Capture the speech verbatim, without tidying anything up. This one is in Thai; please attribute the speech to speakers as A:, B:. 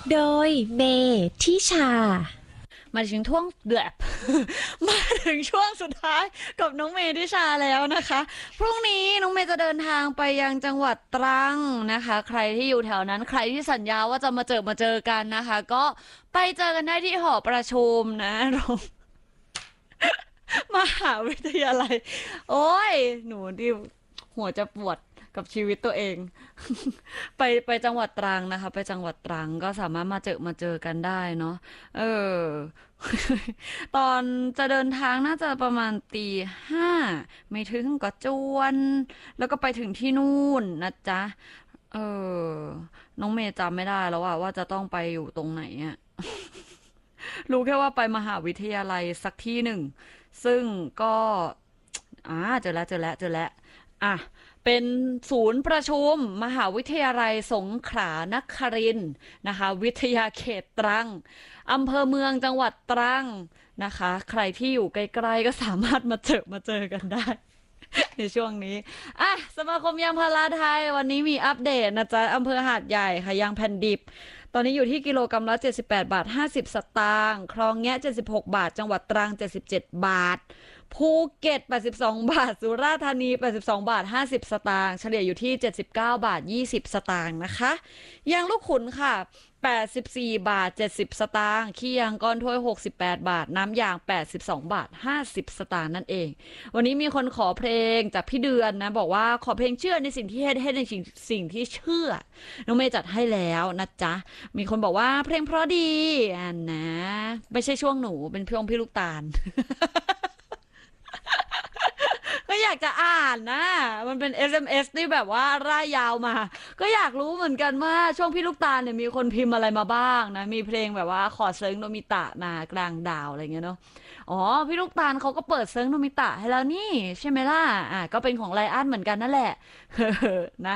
A: โดยเมทิชา
B: มาถึงช่วงเดือบ มาถึงช่วงสุดท้ายกับน้องเมย์ทิชาแล้วนะคะพรุ่งนี้น้องเมย์จะเดินทางไปยังจังหวัดตรังนะคะใครที่อยู่แถวนั้นใครที่สัญญาว่าจะมาเจอมาเจอกันนะคะก็ไปเจอกันได้ที่หอประชุมนะโรงมหาวิทยาลัยโอ้ยหนูดิหัวจะปวดกับชีวิตตัวเองไปไปจังหวัดตรังนะคะไปจังหวัดตรังก็สามารถมาเจอมาเจอกันได้เนาะเออ ตอนจะเดินทางน่าจะประมาณตีห้าไม่ถึงก็จวนแล้วก็ไปถึงที่นู่นนะจ๊ะเออน้องเมย์จำไม่ได้แล้วว่าว่าจะต้องไปอยู่ตรงไหนอะ รู้แค่ว่าไปมหาวิทยาลัยสักที่หนึ่งซึ่งก็อ่าเจอแล้วเจอแล้วเจอแล้วอ่ะเป็นศูนย์ประชุมมหาวิทยาลัยสงขลานครินทร์นะคะวิทยาเขตตรังอำเภอเมืองจังหวัดตรังนะคะใครที่อยู่ใกล้ๆก็สามารถมาเจอมาเจอกันได้ในช่วงนี้อ่ะสมาคมยางพาราไทยวันนี้มีอัปเดตนะจ๊ะอำเภอหาดใหญ่ค่ะยางแผ่นดิบ ตอนนี้อยู่ที่กิโลกรัมละเจ็ดสิบแปดบาทห้าสิบสตางค์คลองแงะเจ็ดสิบหกบาทจังหวัดตรังเจ็ดสิบเจ็ดบาทภูเก็ตแปดสิบสองบาทสุราษฎร์ธานีแปดสิบสองบาทห้าสิบสตางค์เฉลี่ยอยู่ที่เจ็ดสิบเก้าบาทยี่สิบสตางค์นะคะยางลูกขุนค่ะแปดสิบสี่บาทเจ็ดสิบสตางค์ขี้ยางก้อนถ้วยหกสิบแปดบาทน้ำยางแปดสิบสองบาทห้าสิบสตางค์นั่นเองวันนี้มีคนขอเพลงจากพี่เดือนนะบอกว่าขอเพลงเชื่อในสิ่งที่ให้ให้ในสิ่งสิ่งที่เชื่อน้องเมย์จัดให้แล้วนะจ๊ะ มีคนบอกว่าเพลงเพราะดีอ่านะไม่ใช่ช่วงหนูเป็นช่วงพี่ลูกตาล ก็อยากจะอ่านนะมันเป็น เอส เอ็ม เอส ที่แบบว่าร่ายยาวมาก็อยากรู้เหมือนกันว่าช่วงพี่ลูกตาลเนี่ยมีคนพิมพ์อะไรมาบ้างนะมีเพลงแบบว่าขอเซิร์งโนมิตะมากลางดาวอะไรเงี้ยเนาะอ๋อพี่ลูกตาลเขาก็เปิดเซิร์งโนมิตะให้แล้วนี่ใช่ไหมล่ะอ่ะก็เป็นของไลอ้อนเหมือนกันนั่นแหละนะ